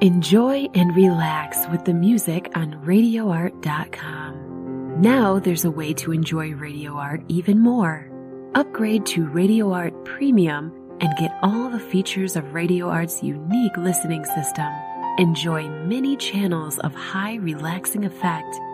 Enjoy and relax with the music on RadioArt.com. Now there's a way to enjoy Radio Art even more. Upgrade to Radio Art Premium and get all the features of Radio Art's unique listening system. Enjoy many channels of high relaxing effect